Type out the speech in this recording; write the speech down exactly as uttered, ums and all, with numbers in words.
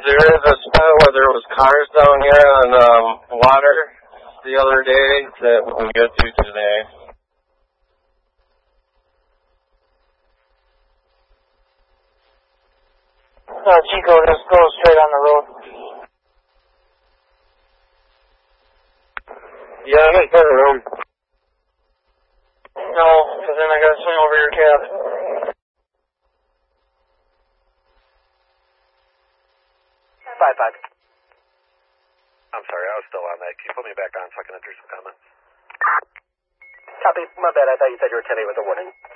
There is a spot where there was cars down here on um, water the other day that we can get to today. Uh, Chico, just go straight on the road. Yeah, I'm going to turn around. No, because then I got to swing over your cab. Five, five. I'm sorry, I was still on that. Can you put me back on so I can enter some comments? Copy. My bad. I thought you said you were ten eight with a warning.